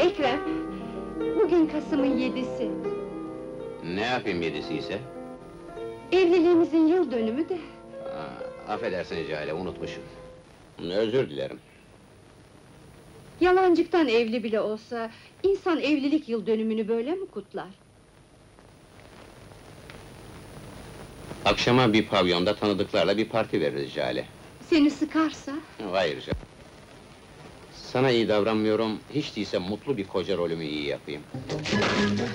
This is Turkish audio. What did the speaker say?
Ekrem, bugün Kasım'ın 7'si. Ne yapayım yedisi ise? Evliliğimizin yıl dönümü de. Affedersiniz Cale, unutmuşum. Özür dilerim. Yalancıktan evli bile olsa, insan evlilik yıl dönümünü böyle mi kutlar? Akşama bir pavyonda tanıdıklarla bir parti veririz Cale. Seni sıkarsa? Hayır Cale. Sana iyi davranmıyorum, hiç değilse mutlu bir koca rolümü iyi yapayım.